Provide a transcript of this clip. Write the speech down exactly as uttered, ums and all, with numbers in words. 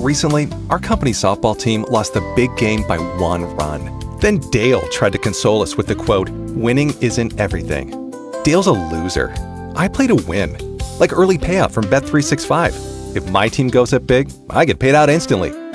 Recently, our company softball team lost the big game by one run. Then Dale tried to console us with the quote, "Winning isn't everything." Dale's a loser. I play to win. Like early payout from Bet three sixty-five. If my team goes up big, I get paid out instantly.